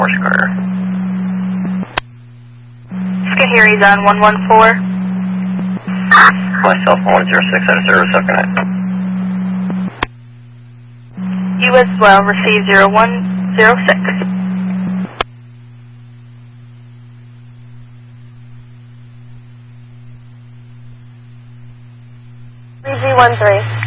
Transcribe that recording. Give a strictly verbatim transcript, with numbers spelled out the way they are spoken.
Horse Carter. Skahiri's on one one four. Myself, one zero six out of service, how can I? You as well, receive zero one zero six. three G one three.